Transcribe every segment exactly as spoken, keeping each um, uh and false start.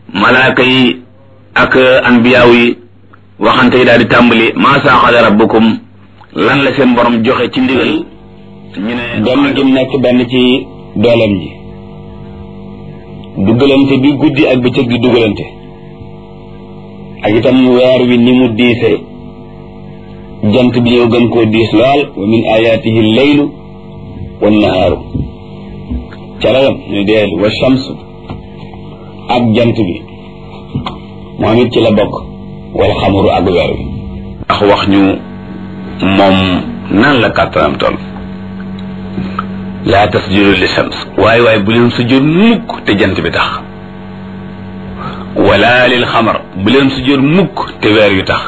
malaaka yi ak anbiyaaw yi waxante yi daal di tàmbali maa saaxada rabbukum lan la seen borom joxe ci ndigal ñu ne benn gi nekk benn ci dooleem ji dugalante bi guddi ak bëccëg di dugalante ak itam weer wi ni mu diisee jant bi ñëw gën koo diis lool wa min ayaatihi leylu wan nahaaru calayam ñu deel wa shamsu ak jant bi moom it ci la bokk wal xamaru ak weer wi ndax wax ñu moom nan la kàttanam toll laa tasjudu li shams waaye waaye bu leen sujjóot mukk te jant bi tax wala lil xamar bu leen sujjóot mukk te weer yu tax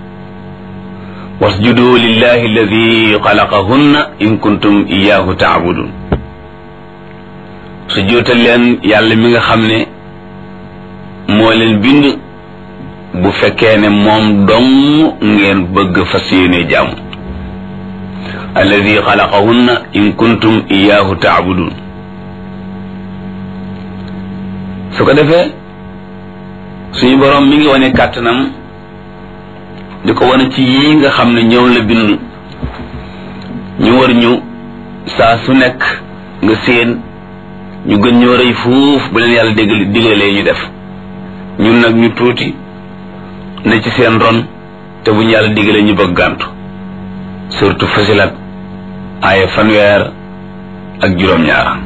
wasjudu lillahi alladi xalaqahunna in kuntum iyaahu taabudun sujjóotal leen yàlla mi nga xam ne moo leen bind bu fekkee ne moom dong ngeen bëgg fas yéene jaamu alladi xalaqahunna in kuntum iyaahu taabudun su ko defee suñu boroom mi ngi wane kàttanam di ko wane ci yii nga xam ne ñëw la bind ñu war ñu saa su nekk nga séen ñu gën ñoo rëy fuuf bu leen yàlla dégg digalee ñu def ñun nag ñu tuuti ne ci seen ron te bu ñu yàlla digalee ñu bëgg gàntu surtout Fusilat aaya fanweer ak juróom-ñaar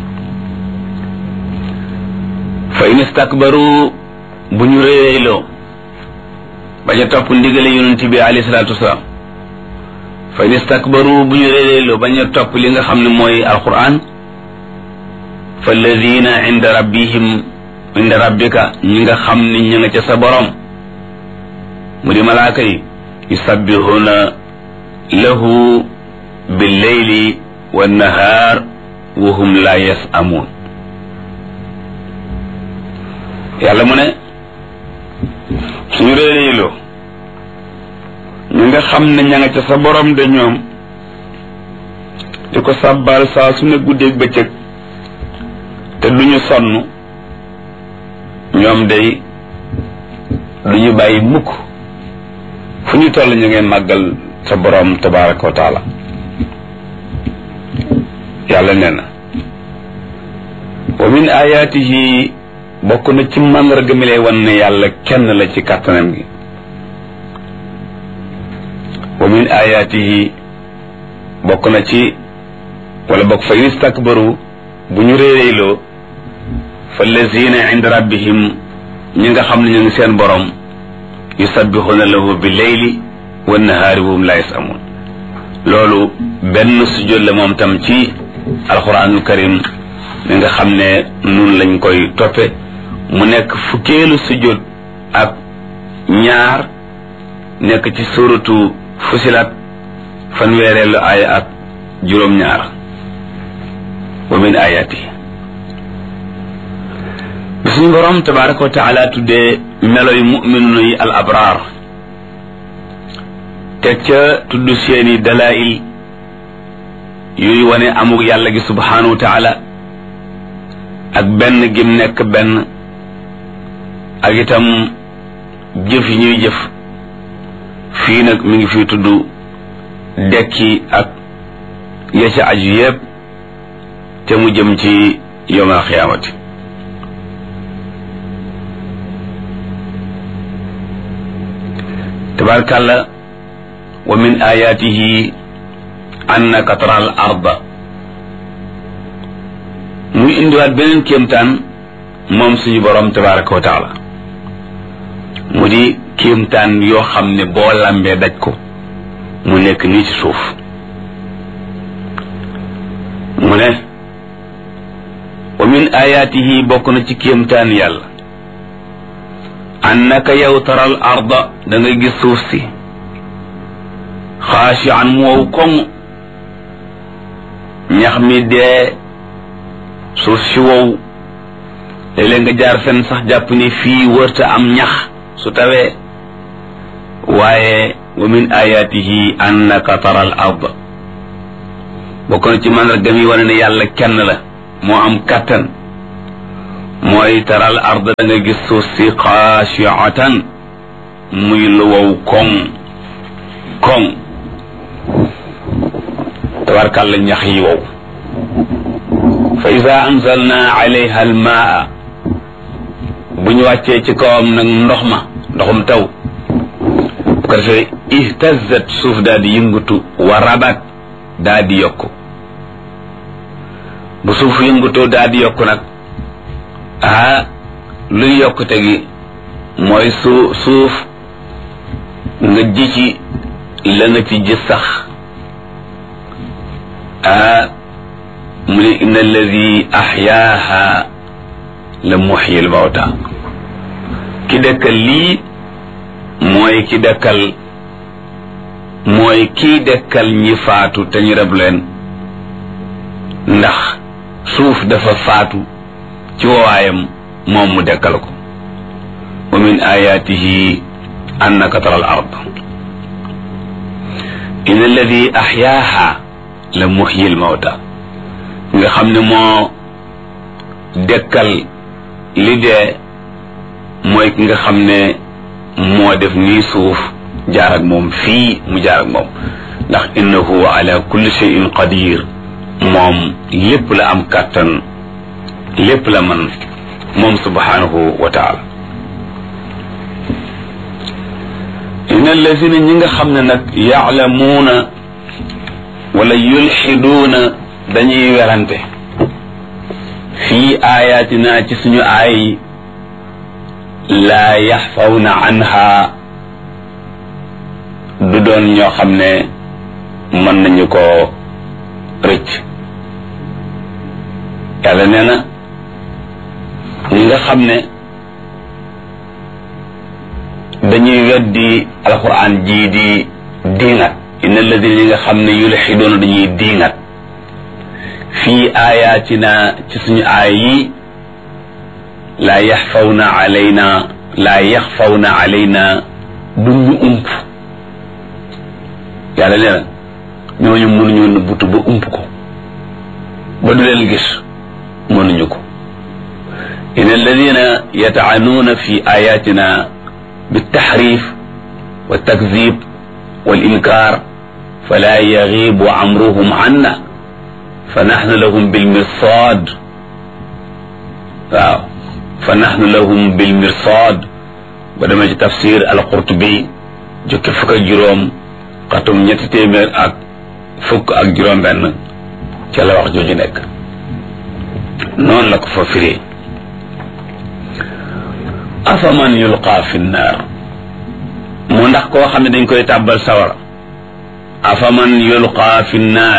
fa in istakbaru bu ñu réeyloo bañ a topp ndigale yonent bi alayhi salaatu wasalaam fa in istakbaru bu ñu réeyloo bañ a topp li nga xam ne mooy alquran fa alladina inda rabbihim inda rabbika ñi nga xam ne ñi nga ca sa borom mu di malaaka yi yusabbihuna lahu billeyli wannahaar wa hum la yasamuun yàlla mu ne suñu réeréyloo ñu nga xam ne ña nga ca sa borom de ñoom di ko sàbbaal saa su ne guddeeg bëccëg te duñu sonn ñoom day duñu bàyyi mukk fu ñu toll ñu ngeen màggal sa borom tabaraka wa taala yàlla nee na wa min ayaatihi bokk na ci màndarga mi lay wan ne yàlla kenn la ci kàttanam gi wa min ayaatihi bokk na ci wala bokk fa in istakbaru bu ñu réeréyloo fa lazina inda rabbihim ñi nga xam ne ñu ngi seen borom yusabbihuna lahu bi leyli wa nahaari wa hum la yasamun loolu benn sujjóot la moom tam ci alquranul karim mi nga xam ne nun lañ koy toppe mu nekk fukkeelu sujjóot ak ñaar nekk ci suratu Fusilat fanweereelu aaya ak juróom-ñaar wa min ayati bi suñu borom tabaraka wa taala tuddee meloy mu'minuna yi al abraar teg ca tudd seeni dalail yuy wane amuk yàlla gi subhanahu wa taala ak benn gim nekk benn ak itam jëf yi ñuy jëf fii nag mi ngi fi tudd dekki ak ya ca aju yépp te mu jëm ci yawmal xiyaamati tabaarkàlla wa min ayaatihi annaka tara al arda muy indiwaat beneen kéemtaan moom suñu borom tabaaraka wa taala mu di kéemtaan yoo xam ne boo lambee daj ko mu nekk nii ci suuf mu ne wa min ayaatihi bokk na ci kéemtaan yàlla annaka yow taral arda da nga gis suuf si xaashi an mu wow koŋ ñax mi dee suuf si wow léeg-léeg nga jaar fenn sax jàpp ni fii wërta am ñax su tawee waaye wa min ayaatihi annaka taral arda bokk na ci màndarga mi wane ne yàlla kenn la moo am kàttan mooy taral arda da nga gis suuf si xaashiatan muy lu wow koŋ koŋ tabarkàlla ñax yi wow fa ida anzalna alayha almaa bu ñu wàccee ci kawam nag ndox ma ndoxum taw bu ko defee ihtazat suuf daal di yëngatu wa rabat daal di yokku bu suuf yëngatoo daal di yokku nag ah luy yokkute gi mooy su suuf nga ji ci la nga ci ji sax ah mu ne inna alladi axyaaha la muxyi al mawta ki dekkal lii mooy ki dekkal mooy kii dekkal ñi faatu te ñu reb leen ndax suuf dafa faatu ci wawaayam moom mu dekkal ko wa min ayatihi annaka tara al ard inna alladi axyaaha la muxyi al mawta nga xam ne moo dekkal li dee mooy ki nga xam ne moo def nii suuf jaar ak moom fii mu jaar ak moom ndax innahu ala kulli shay'in qadir moom lépp la am kàttan lépp la man moom subhanahu wa taala inna allazina ñi nga xam ne nag yaalamuuna wala yulxiduuna dañuy werante fii ayatina ci suñu aay laa yaxfawna anha du doon ñoo xam ne mën nañu ko rëcc yàlla nee na ñi nga xam ne dañuy weddi alquran jii di diingat inna alladina ñi nga xam ne yulxidoona dañuy diingat fii ayatina ci suñu aay yi laa yaxfawna alayna laa yaxfawna alayna duñu ump yàlla nee na ñooñu mënuñu nëbbutu ba ump ko ba du leen gis mënuñu ko in alladina yataanuuna fi ayatina بالتحريف والتكذيب والإنكار فلا يغيب أمرهم عنا فنحن لهم بالمرصاد waaw فنحن لهم بالمرصاد ba dama ci tafsir al-Qurtubi jukki fukk ak juróom xatum ñetti téeméer ak fukk ak juróom benn ca la wax jooju nekk noonu la ko fa firee afaman yulqa fi nnaar mu ndax koo xam ne dañ koy tàbbal sawara afaman yulqa fi nnaar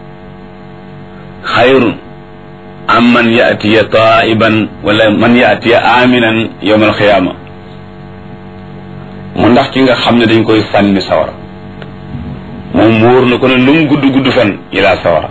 xayrun am man yatiya taiban wala man yatiya aminan yowm alxiyaama mu ndax ki nga xam ne dañ koy sànni sawara moom wóor na ko ne lu mu gudd gudd fan ilaa sawara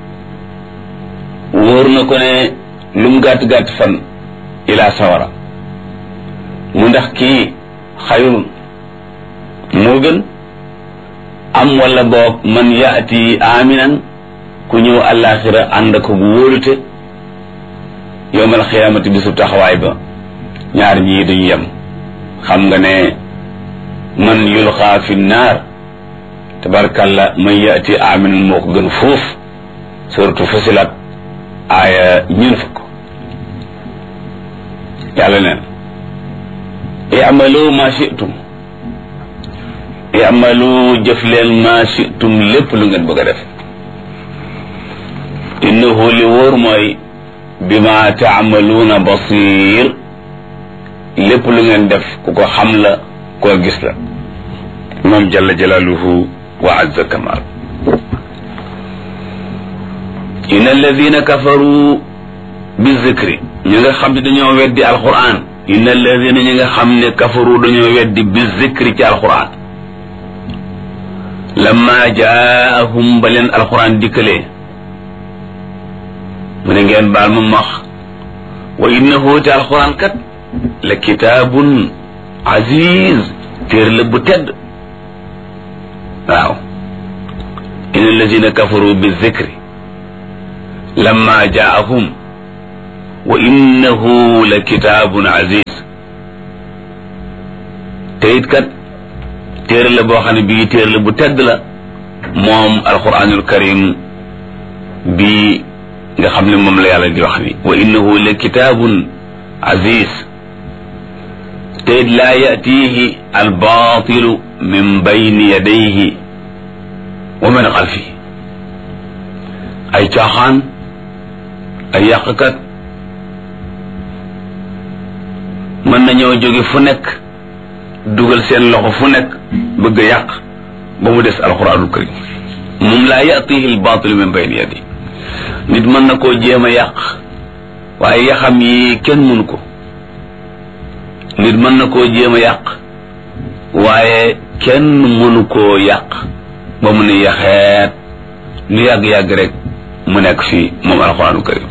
wóor na ko ne lu mu gàtt gàtt fan ilaa sawara mu ndax kii xayrun moo gën am wala boog man yaati aminan ku ñëw àllaaxira ànd ko bu wóolute yowmal xiyaamati bisu taxawaay ba ñaar ñii duñu yem xam nga ne man yulqaa fi naar tabarkalla man yaati aminan moo ko gën fuuf suratu Fusilat aaya ñeen fukk yàlla neen i'malu ma shi'tum i'malu jëf leen ma shi'tum lépp lu ngeen bëgg a def innahu li wóor mooy bima ta'maluuna basir lépp lu ngeen def ku ko xam la koo gis la moom jalla jalaaluhu wa azza kamal inna alladina kafaru bi zikri ñi nga xam ne dañoo weddi alquran inna alladina ñi nga xam ne kafaru dañoo weddi bi zikri ci alquran lamma jaahum ba leen alquran dikkalee mu ne ngeen baal ma max wa innahu te alquran kat la kitaabun aziz téer la bu tedd waaw inna alladina kafaru bi zikri lamma jaahum wa innahu la kitaabun aziz te it kat téere la boo xam ne bii téere la bu tedd la moom alquranul karim bii nga xam ne moom la yàlla di wax ni wa innahu la kitaabun aziz te it laa yatihi albaatilu min bayni yadayhi wa min xalfihi ay caaxaan ay yàqkat mën nañoo jóge fu nekk dugal seen loxo fu nekk bëgg a yàq ba mu des alquranul karim moom laa yatihi albaatilu min bayni yadayhi nit mën na koo jéem a yàq waaye yaxam yi kenn mënu ko nit mën na koo jéem a yàq waaye kenn mënu koo yàq ba mu ne yaxeet lu yàgg-yàgg rek mu nekk fii moom alxuraanul karim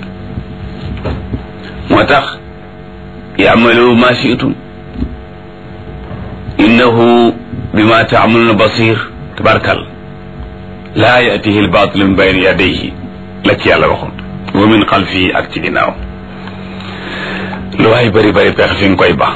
moo tax ya'malu ma shi'tum innahu bima ta'maluna basir tabarkal laa ya'tihi al-baatilu min bayni yadayhi la ci yàlla waxoon wa min xalfihi ak ci ginnaaw lu waay bari bari pexe fi nga koy ba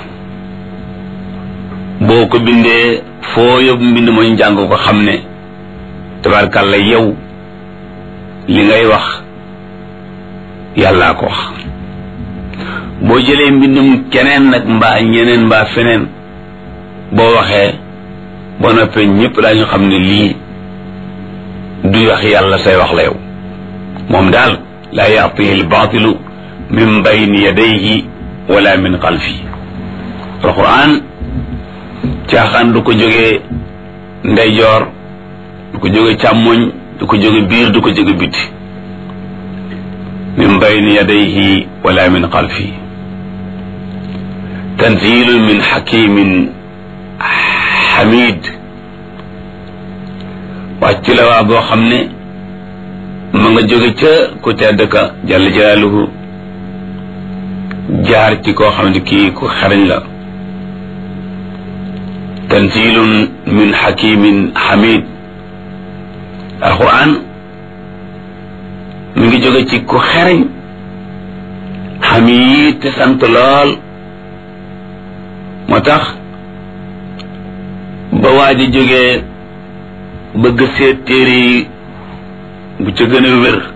boo ko bindee foo yóbbu mbind ma ñu jàng ko xam ne tabarkalla yow li ngay wax yàllaa ko wax boo jëlee mbindum keneen nag mbaa ñeneen mbaa feneen boo waxee boo noppee ñëpp daañu xam ne lii du wax yàlla say wax la yow moom daal laa ya'tihi al-baatilu min bayni yadayhi wala min xalfi alquran caaxaan du ko jógee ndeyjoor du ko jóge càmmoñ du ko jóge biir du ko jóge biti min bayni yadayhi wala min xalfi tanzilun min hakimin hamid wàcc la waa boo xam ne ma nga jóge ca ku tedd ka jalla jalaaluhu jaar ci koo xam ne kii ku xarañ la tanzilun min hakimin hamid alquran mi ngi jóge ci ku xarañ hamid te sant lool moo tax ba waa ji jógee bëgg seet téere yi bu ca gën a wér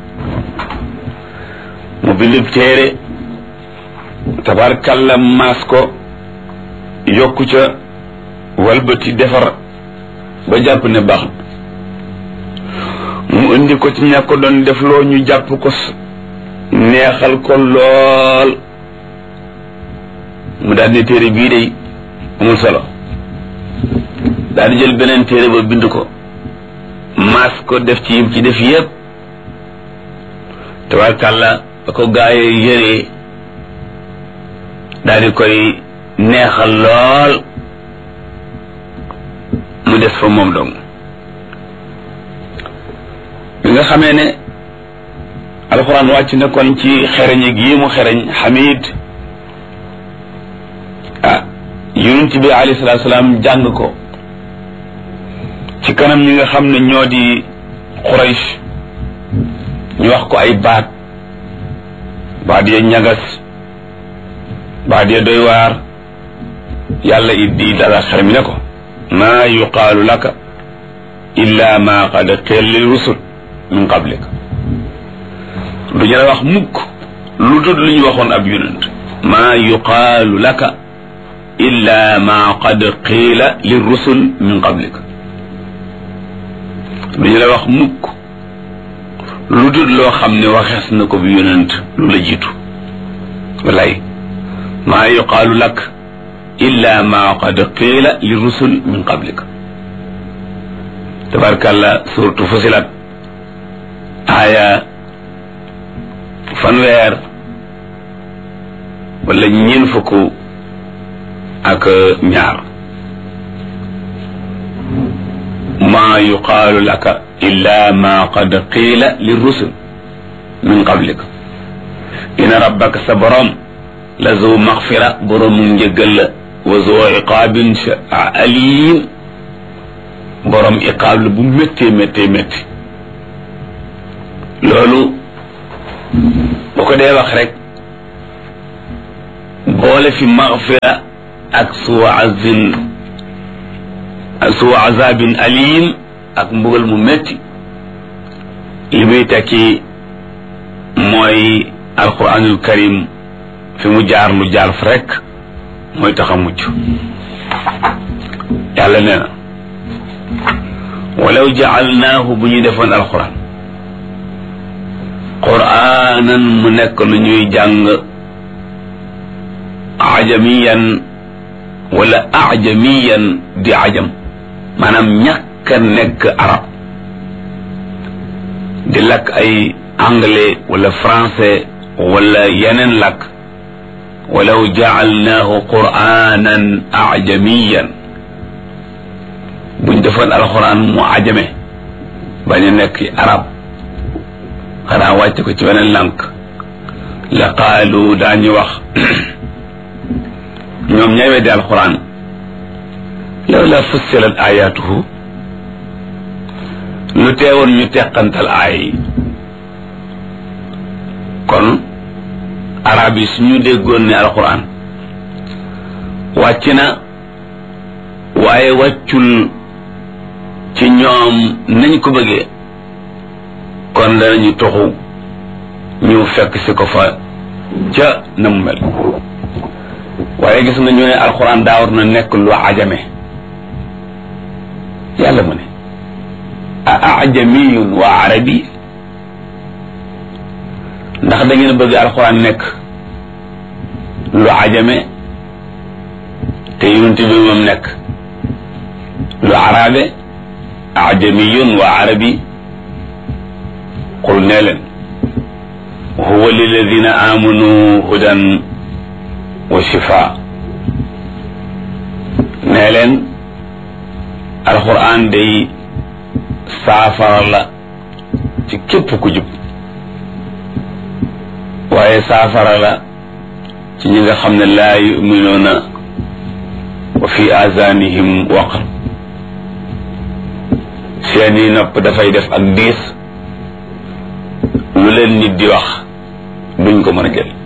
mu bindub téere tabarkalla maas ko yokku ca walbati defar ba jàpp ne baax mu indi ko ci ña ko doon def loo ñu jàpp ko neexal ko lool mu daal di téere bii day amul solo daal di jël beneen téere ba bind ko maas ko def ci yim ci def yépp tabarkalla ba ko gaayee yëree daal di koy neexal lool mu des fa moom dong bi nga xamee ne alxuraan wàcc na kon ci xereñ gi mu xereñ xamid ah yonent bi alayhi salaatu salaam jàng ko ci kanam ñi nga xam ne ñoo di Quraysh ñu wax ko ay baat baat ya ñagas baat ya doy waar yàlla it di dala xel mi ne ko maa yuqaalu laka illa ma qad qila lil rusul min qablik du ñu la wax mukk lu dul lu ñu waxoon ab yonent maa yuqaalu laka illa ma qad qila lil rusul min qablik du ñu la wax mukk lu dul loo xam ne waxees na ko bi yonent lu la jiitu walay maa yuqaalu lak illa ma qad qila li rusul min qablik tabarkalla suratu Fusilat aaya fanweer wala ñeen fukk ak ñaar maa yuqaalu laka illa ma qad qila li rusul min qablik inna rabbaka sa borom la zu maxfira boroomu njëggal la wa zu iqaabin alim borom iqaab la bu méttee méttee métti loolu bu ko dee wax rek boole fi maghfira ak suu azin suu azabin alim ak mbugal mu metti li muy tekki mooy alquranul karim fi mu jaar lu jaar fa rek mooy tax a mucc yàlla nee na walaw jaalnaahu bu ñu defoon alquran quraanan mu nekk lu ñuy jàng ajamiyan wala ajamiyan di ajam maanaam ñàkk a nekk arab di lakk ay anglais wala français wala yeneen lakk walaw jaalnaahu quraanan ajamiyan buñ defoon alxuraan mu ajame bañ a nekk arab xanaa wàcc ko ci beneen lànk la qaalu daañu wax ñoom ñay weddi alxuraan law la fussilat ayatuhu lu teewoon ñu teqantal aay yi kon arab yi suñu déggoon ne alxuraan wàcc na waaye wàccul ci ñoom nañ ko bëggee kon danañu toxu ñu fekk si ko fa ca na mu mel waaye gis nga ñu ne alxuraan daa war na nekk lu ajame yàlla mu ne a ajamiyun wa arabi ndax da ngeen bëgg alxuraan nekk lu ajame te yonent bi moom nekk lu arabe ajamiyun wa arabi qul nee leen huwa lilladina amanu hudan wa shifa nee leen alxuraan day saafara la ci képp ku jub waaye saafara la ci ñi nga xam ne laa yuminuuna wa fi azanihim waqr seeni nopp dafay def ak diis lu leen nit di wax duñ ko mën a jël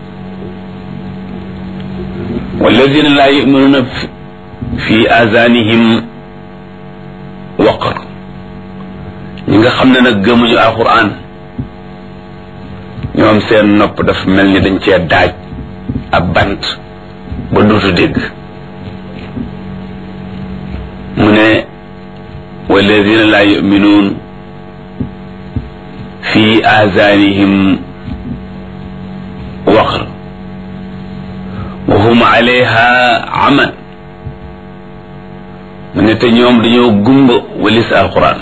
walladina laa yuminuuna fi azanihim waqr ñi nga xam ne nag gëmuñu alquran ñoom seen nopp dafa mel ni dañ cee daaj ab bant ba duutu dégg mu ne walladina laa yuminuun fi azanihim waqr wa hum alayha aman mu ne te ñoom dañoo gumba walis alquran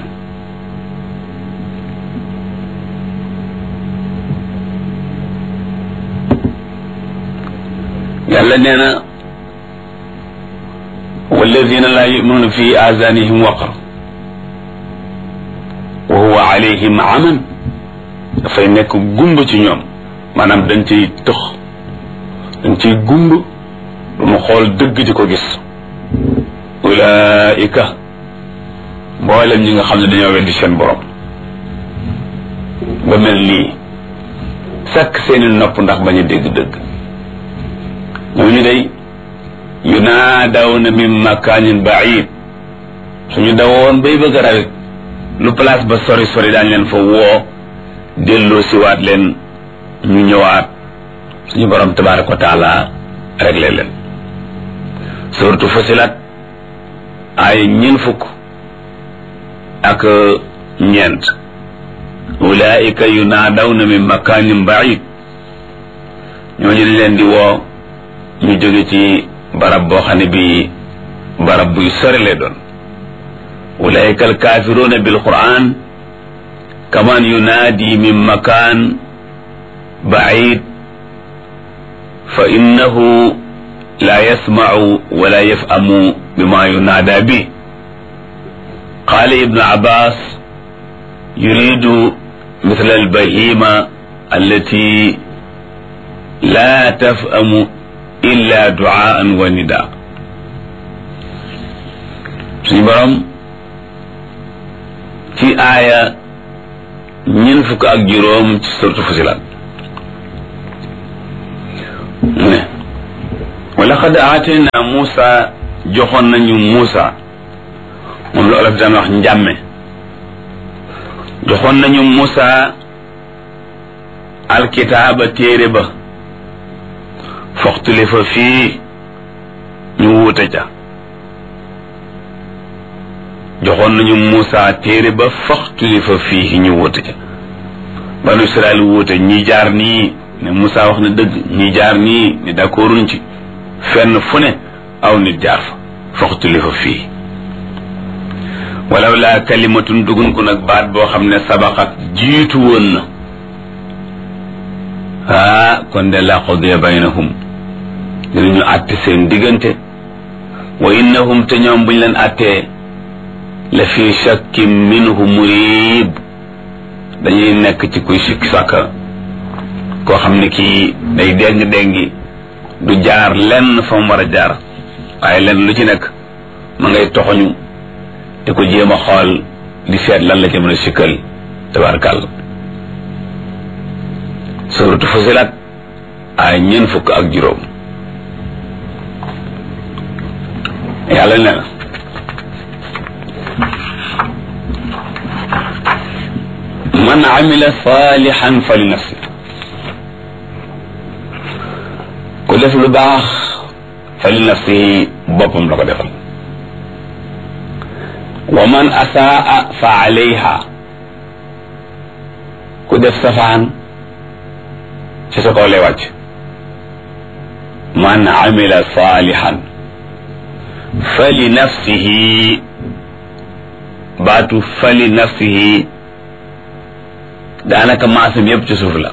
yàlla nee na walladina laa yuminuuna fi azanihim waqr wa huwa alayhim aman dafay nekk gumba ci ñoom maanaam dañ ciy tëx dañ ciy gumba du mu xool dëgg di ko gis ulaika mboolem ñi nga xam ne dañoo weddi seen borom ba mel nii sakk seeni nopp ndax bañ a dégg dëgg ñooñu day yunaadawna min makaanin baid suñu dawoon bay bëgg a rawit lu place ba sori sori daañ leen fa woo delloo siwaat leen ñu ñëwaat suñu borom tabaraka wa taala réglé leen surtout Fussilat ay ñeent fukk ak ñeent ulaika yunaadawna min makaanin baid ñooñu dañ leen di woo ñu jóge ci barab boo xam ne bii barab buy sori lay doon ulaika alkaafiruuna bil quran kaman yunaadi min makaan baid fa innahu la yasmacu wala yafhamu bima yunaada bi qaala ibnu abbas yuridu mithla albahima allati la tafhamu illa duaan wa nida suñu borom ci aaya ñeent fukk ak juróom ci suratu Fussilat mu ne wa laqad aatayna Muusa joxoon nañu Muusa moom la olof daan wax njàmme joxoon nañu Muusa alkitaaba téere ba foxtulifa fii ñu wuute ca joxoon nañu Muusa téere ba foxtulifa fii ñu wuute ca banu Israel wuute ñi jaar nii ne Muusa wax na dëgg ñi jaar nii ne d'accorduñ ci fenn fu ne aw nit jaar fa foxtulifa fii walaw laa kalimatun dugun ko nag baat boo xam ne sabaqat jiitu woon na ah kon de la qudiya baynahum dinañu àtte seen diggante wa innahum te ñoom buñ leen àttee la fi shakkin minhu murib dañuy nekk ci kuy sikki sàkka koo xam ne kii day déng déngi du jaar lenn fa mu war a jaar waaye lenn lu ci nekk ma ngay toxoñu te ko jéem a xool di seet lan la ci mën a sikkal tabaarkàlla suuratu Fusilat ay ñeent fukk ak juróom yàlla nee na man amila salihan fa li nafsi ku def lu baax fa li nafsi boppam la ko defal wa man asaa fa alayha ku def safaan ci sa kaw lay wàcc man amila salihan fa li nafsihi baatu fa li nafsihi daanaka maasam yëpp ci suuf la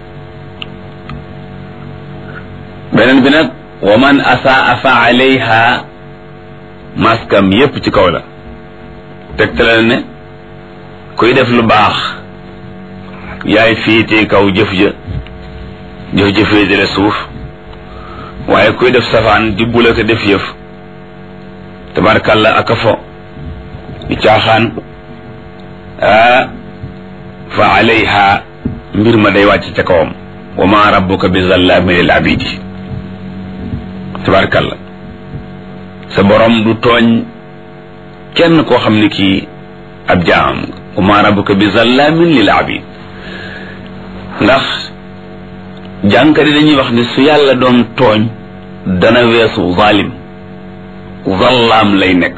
beneen bi nag wa man asaa fa alayha maskam yëpp ci kaw la tegtale ne kuy def lu baax yaay fiitee kaw jëf ja jëf jëfee jële suuf waaye kuy def safaan di bula ko def yëf tabarkàlla aka fo di caaxaan ah fa alayha mbir ma day wàcc ca kawam wa ma rabbuka bi zallamin lil abidi tabarkàlla sa borom du tooñ kenn koo xam ne kii ab jaam wa ma rabbuka bi zallamin lil abid ndax jànkari dañuy wax ne su yàlla doon tooñ dana weesu zalim zallaam lay nekk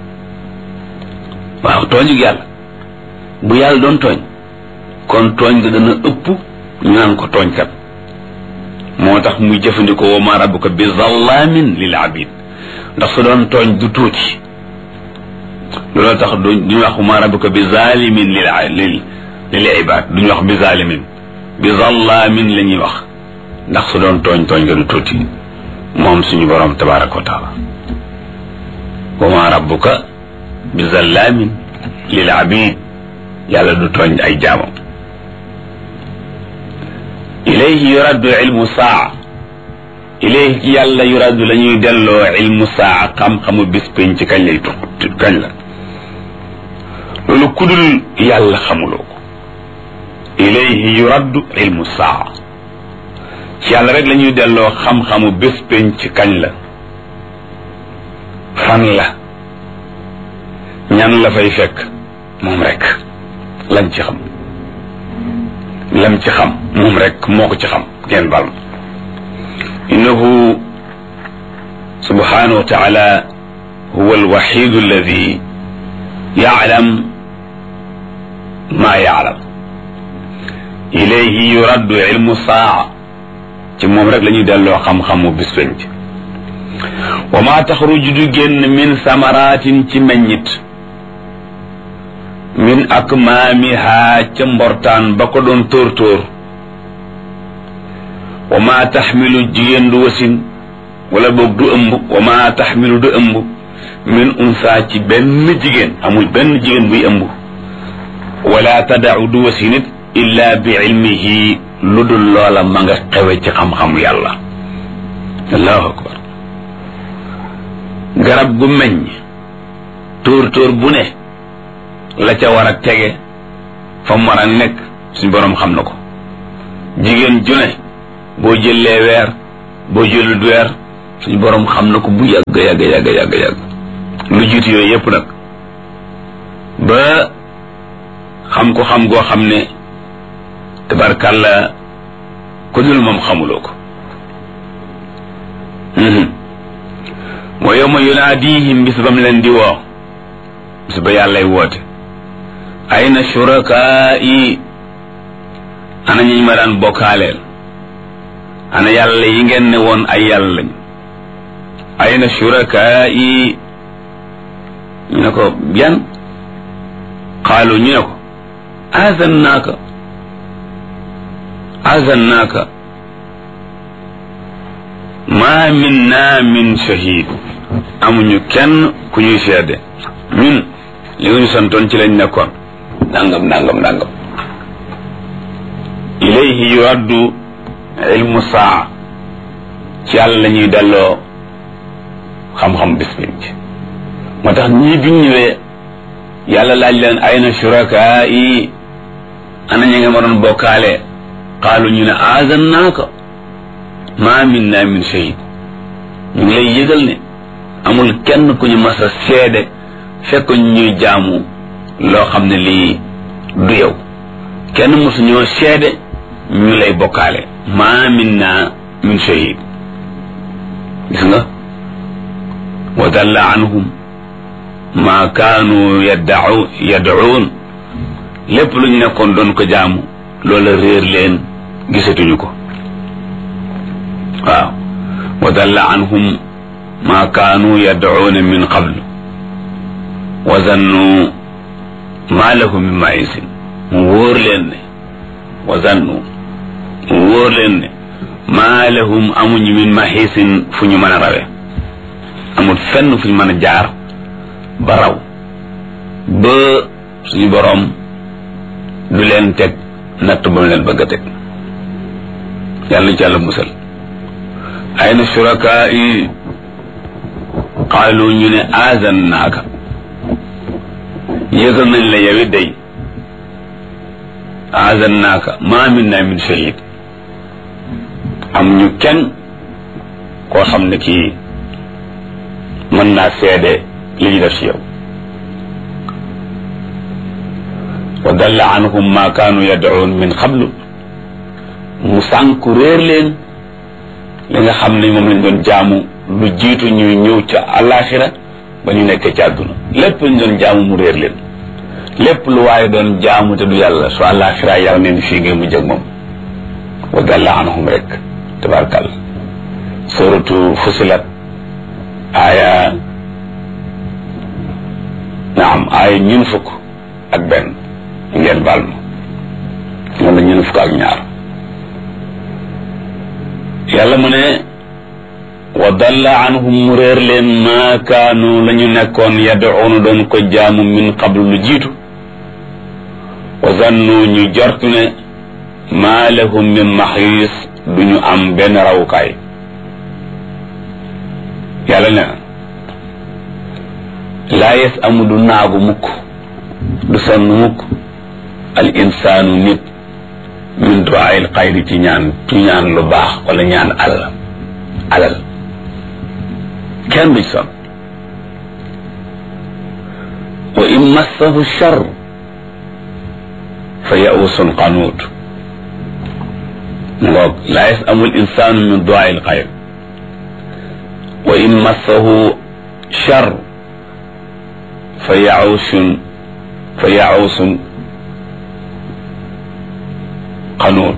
waaw tooñu yàlla bu yàlla doon tooñ kon tooñ ga dana ëpp ñu naan ko tooñkat moo tax muy jëfandikoo wa ma rabbuka bi zallamin lil abid ndax su doon tooñ du tuuti looloo tax duñu wax wa ma rabbuka bi zalimin lil lil lil ibad duñu wax bi zalimin bi zallamin la ñuy wax ndax su doon tooñ tooñ ga du tuuti moom suñu borom tabaraka wa taala wa ma rabbuka bi zallamin lil abid yàlla du tooñ ay jaamam ilayhi yuraddu ilmu saa ilayhi ci yàlla yuraddu la ñuy delloo ilmu saa xam-xamu bis pénc ci kañ lay tux kañ la loolu kudul yàlla xamuloo ko ilayhi yuraddu ilmu saa ci yàlla rek la ñuy delloo xam-xamu bis pénc ci kañ la fan la ñan la fay fekk moom rek lañ ci xam lam ci xam moom rek moo ko ci xam ngeen bal innahu subhanahu wa taala huwa alwaxidu alladi yaclam ma yaclam ilayhi yuraddu ilmu saa ci moom rek la ñuy delloo xam-xamu bis penc wa ma taxruju du génn min samaratin ci meññit min akmaamiha ca mbortaan ba ko doon tóor tóor wa ma taxmilu jigéen du wasin wala boog du ëmb wa ma taxmilu du ëmb min unsa ci benn jigéen amul benn jigéen buy ëmb wala tadau du wasinit illa bi ilmihi lu dul loola ma nga xewe ci xam-xamu yàlla allahu akbar garab gu meññ tóor tóor bu ne la ca war a tege fa mu war a nekk suñ boroom xam na ko jigéen ju ne boo jëlee weer boo jëlut weer suñu borom xam na ko bu yàgg yàgg yàgg yàgg yàgg lu jiitu yooyu yépp nag ba xam ko xam goo xam ne tabarkàlla ku dul moom xamuloo ko wa yawma yunaadihim bis ba mu leen di woo bis ba yàllay woote ayna shurakai ana ñi ma daan bokkaaleel ana yàlla yi ngeen ne woon ay yàlla lañ ayna shurakai ñu ne ko yan qaalu ñu ne ko azannaaka azannaaka ma minna min shahid amuñu kenn ku ñuy seede ñun li ñu santoon ci lañ nekkoon nangam nangam nangam ilayhi yuraddu ilmu saa ci yàlla la ñuy delloo xam-xam bis bi moo tax ñii biñ ñëwee yàlla laaj leen ayna shurakaa yi ana ñi nga ma doon bokkaale qaalu ñu ne azannaaka ma minna min shahid ñu ngi lay yëgal ne amul kenn ku ñu mas a seede fekk ñuy jaamu loo xam ne lii du yow kenn mosu ñoo seede ñu lay bokkaale ma minna min shahid gis nga wa dalla anhum ma kaanu yaddau yad'uun lépp lu ñu nekkoon doon ko jaamu loola réer leen gisatuñu ko waaw wa dalla anhum ma kaanu yad'uuna min qablu wa zannu ma lahum min ma'isin mu wóor leen ne wa zannu mu wóor leen ne ma lahum amuñu min mahisin fu ñu mën a rawe amul fenn fu ñu mën a jaar ba raw ba suñu boroom du leen teg natt ba mu leen bëgg a teg yàlla ci yàlla musal ayna shurakaa yi qaalu ñu ne azannaaka yëgal nañ la yow it day azannaaka ma minna min shahid am ñu kenn koo xam ne kii mën naa seede li ñu def ci yow wa dalla anhum ma kaanu yad'uun min qablu mu sànku réer leen li nga xam ne moom lañ doon jaamu lu jiitu ñuy ñëw ca alaxira ba ñu nekkee ci àdduna lépp lañ doon jaamu mu réer leen lépp lu waaye doon jaamu te du yàlla su alaxira yàlla neen fii ngeen mu jëg moom wa dalla anhum rek tabarakàlla suratu fusilat aaya naam aaya ñun fukk ak benn ngeen baal ma wala ñun fukk ak ñaar yàlla mu ne wa dalla anhum mu réer leen maa kaanu la ñu nekkoon yad'uuna doon ko jaamu min qablu lu jiitu wa zannu ñu jortu ne maa lahum min maxiis du ñu am benn rawukaay yàlla ne laa yes amu du naagu mukk du sonn mukk al insaanu nit min du'aa'il xayri ci ñaan ci ñaan lu baax wala ñaan alal alal kenn du sonn wa in massahu shar fa ya'uusun qanuut ngoog laa yes amul insaanu min du'aa'il xayri wa in massahu shar fa ya'uusun fa ya'uusun qanuut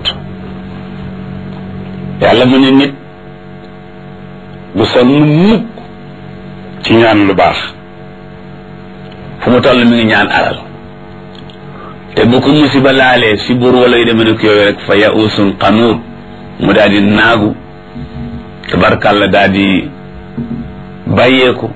yàlla mu ne nit bu sonn mukk ci ñaan lu baax fu mu toll mi ngi ñaan alal te bu ko musiba laalee si buur wala yu demee ne ko yooyu rek fa ya'uusun qanuut mu daal di naagu tabarkàlla daal di bàyyeeku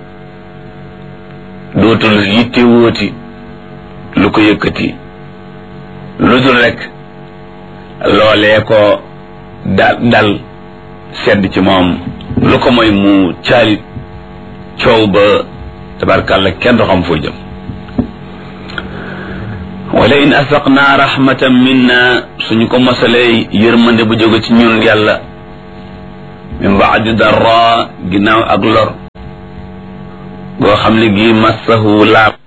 dootul yitte wóoti lu ko yëkkati lu dul rek loolee ko dal dal sedd ci moom lu ko mooy mu caalit coow ba tabarkàlla kenn du xam foo jëm wala in asaqnaa rahmatan minna suñu ko mosalee yërmande bu jóge ci ñun yàlla min baadi darra ginnaaw ak lor goo xam ne gii massahu laab